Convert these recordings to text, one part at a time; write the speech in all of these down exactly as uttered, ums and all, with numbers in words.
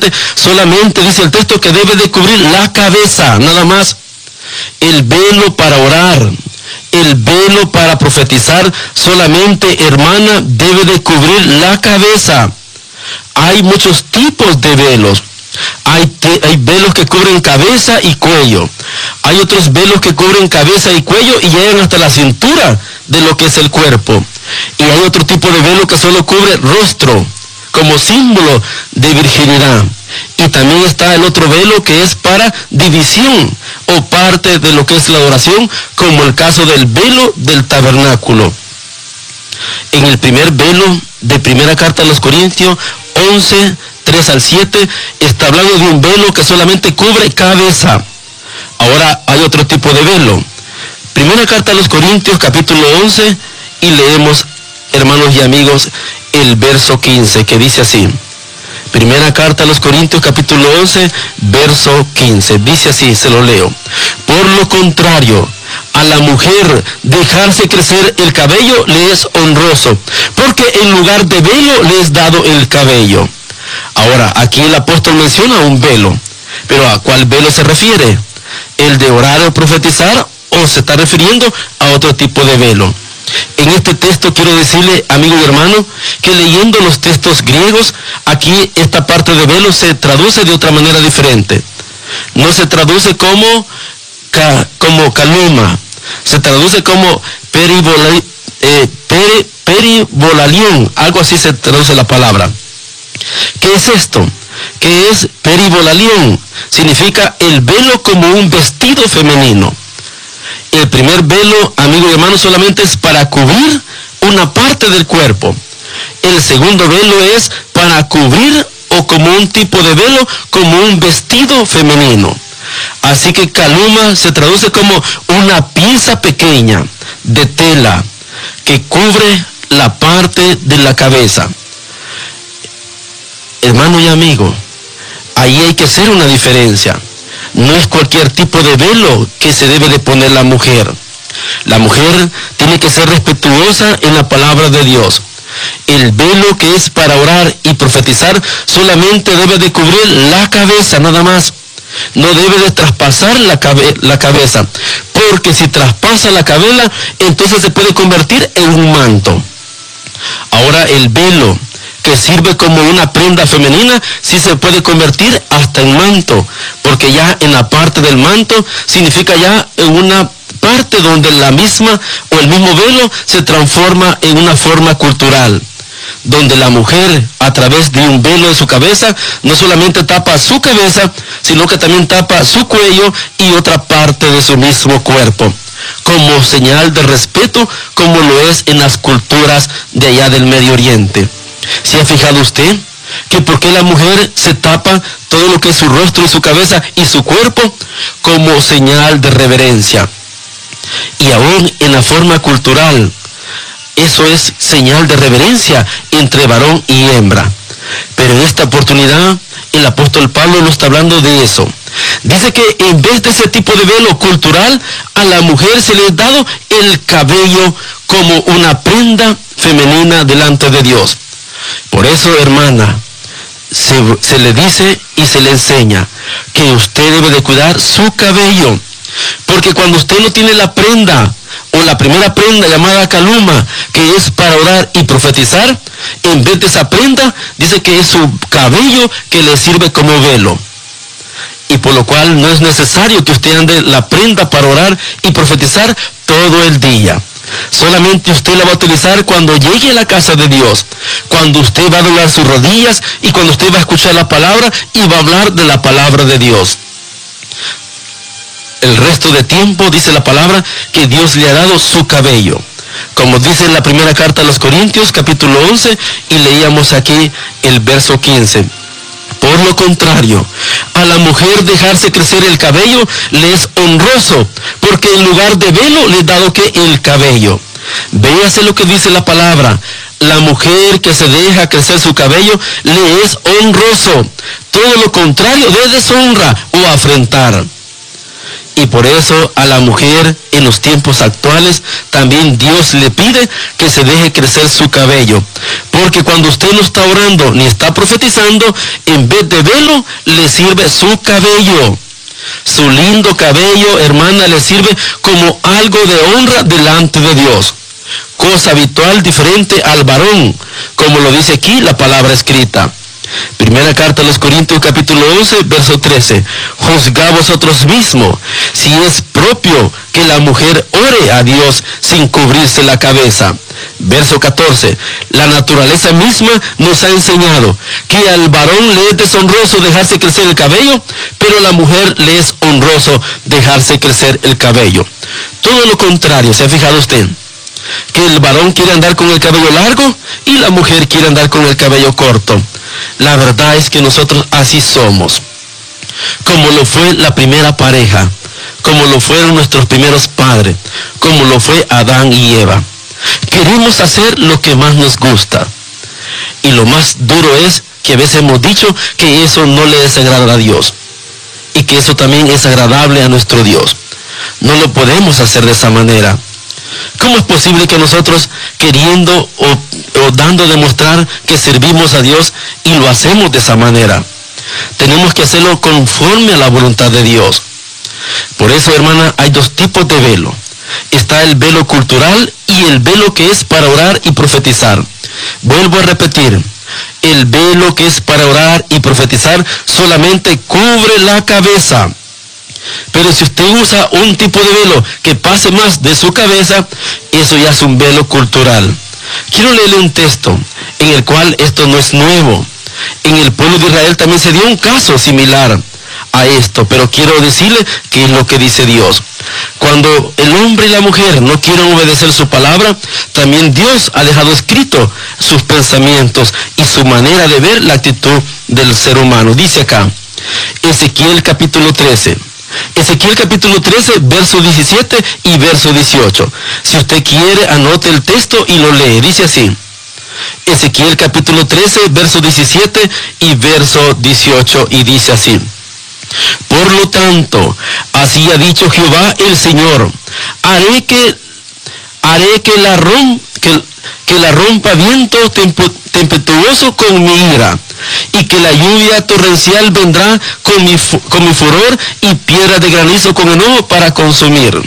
siete, solamente dice el texto que debe de cubrir la cabeza, nada más. El velo para orar, el velo para profetizar, solamente, hermana, debe de cubrir la cabeza. Hay muchos tipos de velos. Hay, te, hay velos que cubren cabeza y cuello. Hay otros velos que cubren cabeza y cuello y llegan hasta la cintura de lo que es el cuerpo. Y hay otro tipo de velo que solo cubre rostro, como símbolo de virginidad. Y también está el otro velo que es para división o parte de lo que es la oración, como el caso del velo del tabernáculo. En el primer velo de primera carta a los Corintios, once, tres al siete, está hablando de un velo que solamente cubre cabeza. Ahora hay otro tipo de velo. Primera carta a los Corintios, capítulo once, y leemos, hermanos y amigos, el verso quince, que dice así. Primera carta a los Corintios, capítulo once, verso quince. Dice así, se lo leo. Por lo contrario, a la mujer dejarse crecer el cabello le es honroso, porque en lugar de velo le es dado el cabello. Ahora, aquí el apóstol menciona un velo, pero ¿a cuál velo se refiere? ¿El de orar o profetizar, o se está refiriendo a otro tipo de velo? En este texto quiero decirle, amigo y hermano, que leyendo los textos griegos, aquí esta parte de velo se traduce de otra manera diferente. No se traduce como, ca, como caluma, se traduce como peribolali, eh, peri, peribolalión, algo así se traduce la palabra. ¿Qué es esto? ¿Qué es peribolalión? Significa el velo como un vestido femenino. El primer velo, amigo y hermano, solamente es para cubrir una parte del cuerpo. El segundo velo es para cubrir, o como un tipo de velo, como un vestido femenino. Así que caluma se traduce como una pieza pequeña de tela que cubre la parte de la cabeza. Hermano y amigo, ahí hay que hacer una diferencia. No es cualquier tipo de velo que se debe de poner la mujer. La mujer tiene que ser respetuosa en la palabra de Dios. El velo que es para orar y profetizar solamente debe de cubrir la cabeza, nada más. No debe de traspasar la, cabe la cabeza, porque si traspasa la cabeza, entonces se puede convertir en un manto. Ahora, el velo que sirve como una prenda femenina, sí se puede convertir hasta en manto, porque ya en la parte del manto significa ya en una parte donde la misma o el mismo velo se transforma en una forma cultural, donde la mujer, a través de un velo en su cabeza, no solamente tapa su cabeza, sino que también tapa su cuello y otra parte de su mismo cuerpo, como señal de respeto, como lo es en las culturas de allá del Medio Oriente. ¿Se ha fijado usted que por qué la mujer se tapa todo lo que es su rostro y su cabeza y su cuerpo? Como señal de reverencia. Y aún en la forma cultural, eso es señal de reverencia entre varón y hembra. Pero en esta oportunidad, el apóstol Pablo no está hablando de eso. Dice que en vez de ese tipo de velo cultural, a la mujer se le ha dado el cabello como una prenda femenina delante de Dios. Por eso, hermana, se, se le dice y se le enseña que usted debe de cuidar su cabello. Porque cuando usted no tiene la prenda, o la primera prenda llamada caluma, que es para orar y profetizar, en vez de esa prenda, dice que es su cabello que le sirve como velo. Y por lo cual no es necesario que usted ande la prenda para orar y profetizar todo el día. Solamente usted la va a utilizar cuando llegue a la casa de Dios, cuando usted va a doblar sus rodillas y cuando usted va a escuchar la palabra y va a hablar de la palabra de Dios. El resto de tiempo, dice la palabra, que Dios le ha dado su cabello. Como dice en la primera carta a los Corintios, capítulo once, y leíamos aquí el verso quince. Por lo contrario, a la mujer dejarse crecer el cabello le es honroso, porque en lugar de velo le he dado que el cabello. Véase lo que dice la palabra. La mujer que se deja crecer su cabello le es honroso. Todo lo contrario de deshonra o afrentar. Y por eso a la mujer en los tiempos actuales también Dios le pide que se deje crecer su cabello. Porque cuando usted no está orando ni está profetizando, en vez de velo, le sirve su cabello. Su lindo cabello, hermana, le sirve como algo de honra delante de Dios. Cosa habitual diferente al varón, como lo dice aquí la palabra escrita. Primera carta a los Corintios capítulo once, verso trece. Juzgad vosotros mismos si es propio que la mujer ore a Dios sin cubrirse la cabeza. Verso catorce. La naturaleza misma nos ha enseñado que al varón le es deshonroso dejarse crecer el cabello, pero a la mujer le es honroso dejarse crecer el cabello. Todo lo contrario, ¿se ha fijado usted? Que el varón quiere andar con el cabello largo y la mujer quiere andar con el cabello corto. La verdad es que nosotros así somos, como lo fue la primera pareja, como lo fueron nuestros primeros padres, como lo fue Adán y Eva. Queremos hacer lo que más nos gusta. Y lo más duro es que a veces hemos dicho que eso no le desagrada a Dios y que eso también es agradable a nuestro Dios. No lo podemos hacer de esa manera. ¿Cómo es posible que nosotros, queriendo o, o dando a demostrar que servimos a Dios, y lo hacemos de esa manera? Tenemos que hacerlo conforme a la voluntad de Dios. Por eso, hermana, hay dos tipos de velo. Está el velo cultural y el velo que es para orar y profetizar. Vuelvo a repetir, el velo que es para orar y profetizar solamente cubre la cabeza. Pero si usted usa un tipo de velo que pase más de su cabeza, eso ya es un velo cultural. Quiero leerle un texto en el cual esto no es nuevo. En el pueblo de Israel también se dio un caso similar a esto, pero quiero decirle qué es lo que dice Dios. Cuando el hombre y la mujer no quieren obedecer su palabra, también Dios ha dejado escrito sus pensamientos y su manera de ver la actitud del ser humano. Dice acá, Ezequiel capítulo trece. Ezequiel capítulo trece, verso diecisiete y verso dieciocho. Si usted quiere, anote el texto y lo lee. Dice así. Ezequiel capítulo trece, verso diecisiete y verso dieciocho, y dice así. Por lo tanto, así ha dicho Jehová el Señor, haré que haré que la rom, que, que la rompa viento tempo, tempestuoso con mi ira, y que la lluvia torrencial vendrá con mi, con mi furor, y piedra de granizo con enojo para consumir.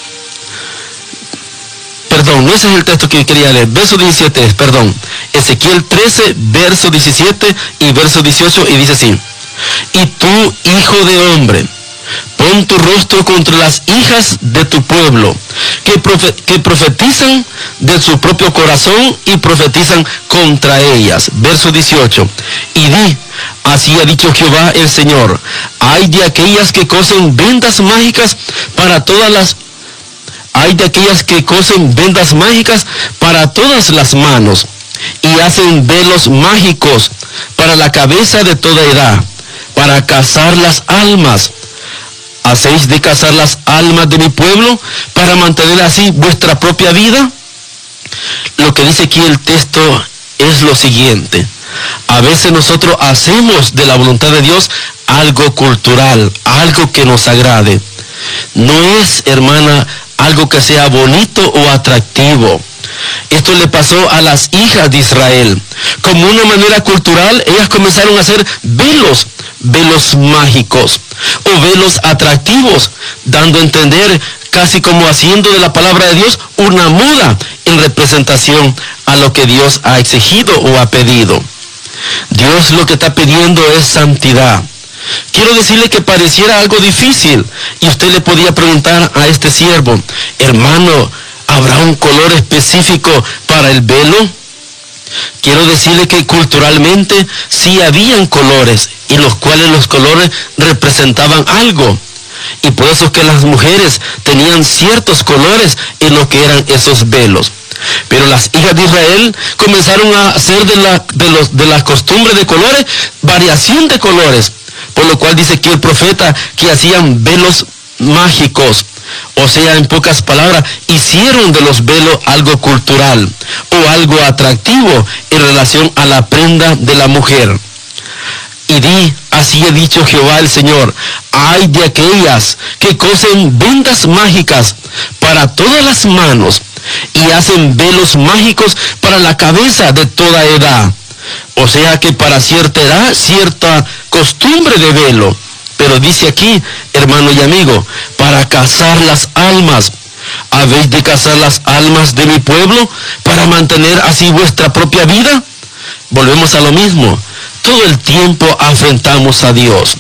Perdón, no ese es el texto que quería leer. Verso diecisiete, perdón. Ezequiel trece, verso diecisiete y verso dieciocho, y dice así. Y tú, hijo de hombre, pon tu rostro contra las hijas de tu pueblo, que, profe que profetizan de su propio corazón y profetizan contra ellas. Verso dieciocho. Y di, así ha dicho Jehová el Señor, hay de aquellas que cosen vendas mágicas para todas las Hay de aquellas que cosen vendas mágicas para todas las manos, y hacen velos mágicos para la cabeza de toda edad, para cazar las almas. ¿Hacéis de cazar las almas de mi pueblo para mantener así vuestra propia vida? Lo que dice aquí el texto es lo siguiente. A veces nosotros hacemos de la voluntad de Dios algo cultural, algo que nos agrade. No es, hermana, algo que sea bonito o atractivo. Esto le pasó a las hijas de Israel. Como una manera cultural, ellas comenzaron a hacer velos, velos mágicos o velos atractivos, dando a entender, casi como haciendo de la palabra de Dios una moda en representación a lo que Dios ha exigido o ha pedido. Dios lo que está pidiendo es santidad. Quiero decirle que pareciera algo difícil, y usted le podía preguntar a este siervo, hermano, ¿habrá un color específico para el velo? Quiero decirle que culturalmente sí habían colores, y los cuales los colores representaban algo. Y por eso es que las mujeres tenían ciertos colores en lo que eran esos velos. Pero las hijas de Israel comenzaron a hacer de la, de los, de las costumbres de colores, variación de colores. Por lo cual dice aquí el profeta que hacían velos mágicos. O sea, en pocas palabras, hicieron de los velos algo cultural o algo atractivo en relación a la prenda de la mujer. Y di, Así ha dicho Jehová el Señor: ay de aquellas que cosen vendas mágicas para todas las manos y hacen velos mágicos para la cabeza de toda edad. O sea que para cierta edad, cierta costumbre de velo. Pero dice aquí, hermano y amigo, para cazar las almas. ¿Habéis de cazar las almas de mi pueblo para mantener así vuestra propia vida? Volvemos a lo mismo. Todo el tiempo afrentamos a Dios.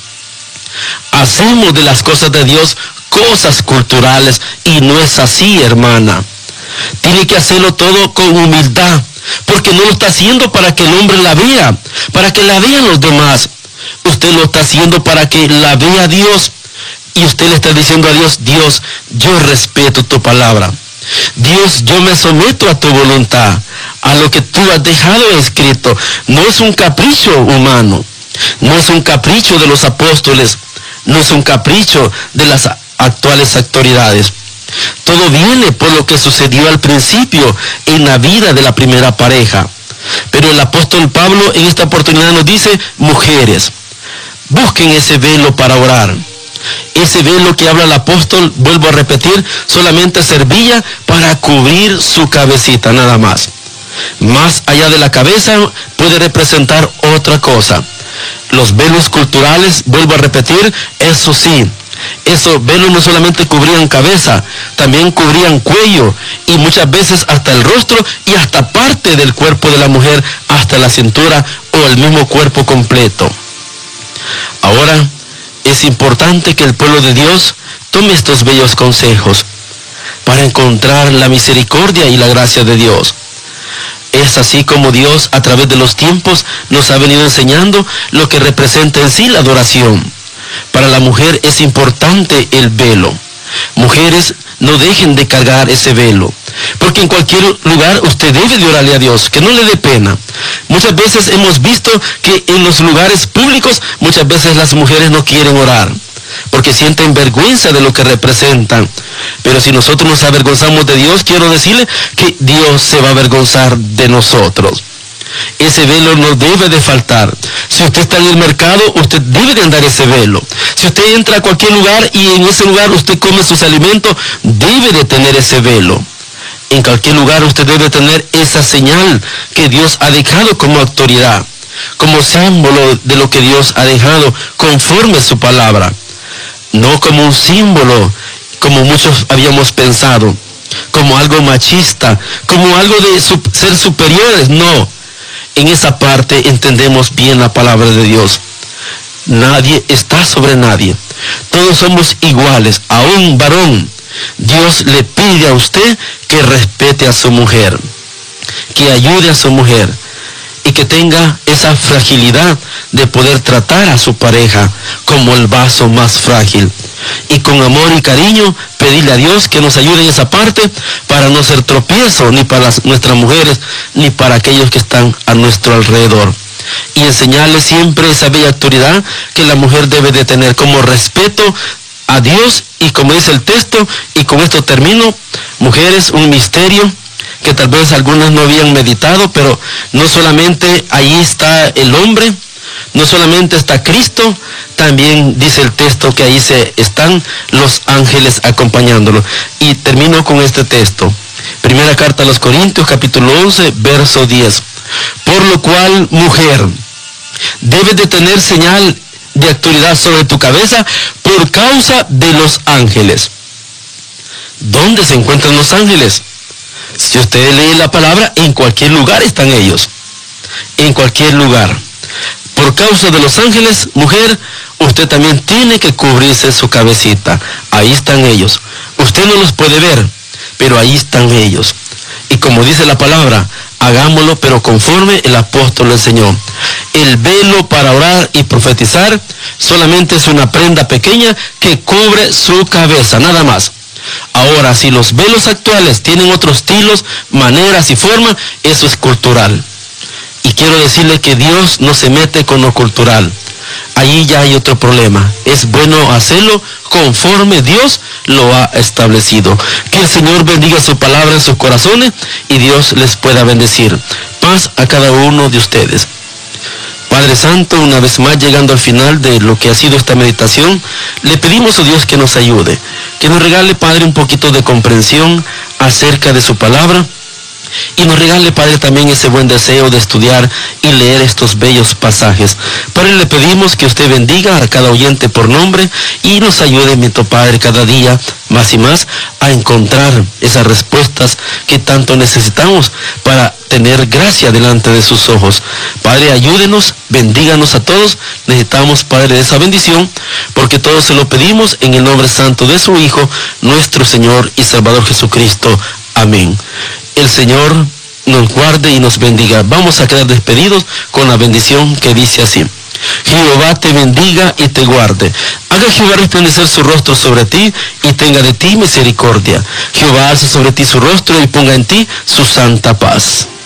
Hacemos de las cosas de Dios cosas culturales y no es así, hermana. Tiene que hacerlo todo con humildad, porque no lo está haciendo para que el hombre la vea, para que la vean los demás. Usted lo está haciendo para que la vea Dios. Y usted le está diciendo a Dios: Dios, yo respeto tu palabra. Dios, yo me someto a tu voluntad, a lo que tú has dejado escrito. No es un capricho humano, no es un capricho de los apóstoles, no es un capricho de las actuales autoridades. Todo viene por lo que sucedió al principio en la vida de la primera pareja. Pero el apóstol Pablo en esta oportunidad nos dice: mujeres, busquen ese velo para orar. Ese velo que habla el apóstol, vuelvo a repetir, solamente servía para cubrir su cabecita, nada más. Más allá de la cabeza puede representar otra cosa. Los velos culturales, vuelvo a repetir, eso sí, esos velos no solamente cubrían cabeza, también cubrían cuello y muchas veces hasta el rostro y hasta parte del cuerpo de la mujer, hasta la cintura o el mismo cuerpo completo. Ahora, es importante que el pueblo de Dios tome estos bellos consejos para encontrar la misericordia y la gracia de Dios. Es así como Dios a través de los tiempos nos ha venido enseñando lo que representa en sí la adoración. Para la mujer es importante el velo. Mujeres, no dejen de cargar ese velo, porque en cualquier lugar usted debe de orarle a Dios, que no le dé pena. Muchas veces hemos visto que en los lugares públicos, muchas veces las mujeres no quieren orar, porque sienten vergüenza de lo que representan. Pero si nosotros nos avergonzamos de Dios, quiero decirle que Dios se va a avergonzar de nosotros. Ese velo no debe de faltar. Si usted está en el mercado, usted debe de andar ese velo. Si usted entra a cualquier lugar y en ese lugar usted come sus alimentos, debe de tener ese velo. En cualquier lugar usted debe tener esa señal que Dios ha dejado como autoridad, como símbolo de lo que Dios ha dejado conforme a su palabra. No como un símbolo, como muchos habíamos pensado, como algo machista, como algo de su, ser superiores. No. En esa parte entendemos bien la palabra de Dios. Nadie está sobre nadie. Todos somos iguales. A un varón, Dios le pide a usted que respete a su mujer, que ayude a su mujer y que tenga esa fragilidad de poder tratar a su pareja como el vaso más frágil. Y con amor y cariño pedirle a Dios que nos ayude en esa parte para no ser tropiezo ni para las, nuestras mujeres ni para aquellos que están a nuestro alrededor. Y enseñarle siempre esa bella autoridad que la mujer debe de tener como respeto a Dios. Y como dice el texto, y con esto termino, mujeres, un misterio que tal vez algunas no habían meditado, pero no solamente ahí está el hombre, no solamente está Cristo, también dice el texto que ahí se están los ángeles acompañándolo. Y termino con este texto. Primera carta a los Corintios, capítulo once, verso diez. Por lo cual, mujer, debes de tener señal de autoridad sobre tu cabeza por causa de los ángeles. ¿Dónde se encuentran los ángeles? Si usted lee la palabra, en cualquier lugar están ellos. En cualquier lugar. Por causa de los ángeles, mujer, usted también tiene que cubrirse su cabecita. Ahí están ellos. Usted no los puede ver, pero ahí están ellos. Y como dice la palabra, hagámoslo, pero conforme el apóstol lo enseñó. El velo para orar y profetizar solamente es una prenda pequeña que cubre su cabeza, nada más. Ahora, si los velos actuales tienen otros estilos, maneras y formas, eso es cultural. Y quiero decirle que Dios no se mete con lo cultural. Allí ya hay otro problema. Es bueno hacerlo conforme Dios lo ha establecido. Que el Señor bendiga su palabra en sus corazones y Dios les pueda bendecir. Paz a cada uno de ustedes. Padre Santo, una vez más llegando al final de lo que ha sido esta meditación, le pedimos a Dios que nos ayude, que nos regale, Padre, un poquito de comprensión acerca de su palabra, y nos regale, Padre, también ese buen deseo de estudiar y leer estos bellos pasajes. Padre, le pedimos que usted bendiga a cada oyente por nombre y nos ayude, mi Padre, cada día más y más a encontrar esas respuestas que tanto necesitamos para tener gracia delante de sus ojos. Padre, ayúdenos, bendíganos a todos. Necesitamos, Padre, de esa bendición, porque todo se lo pedimos en el nombre santo de su Hijo, nuestro Señor y Salvador Jesucristo. Amén. El Señor nos guarde y nos bendiga. Vamos a quedar despedidos con la bendición que dice así: Jehová te bendiga y te guarde. Haga Jehová resplandecer su rostro sobre ti y tenga de ti misericordia. Jehová alce sobre ti su rostro y ponga en ti su santa paz.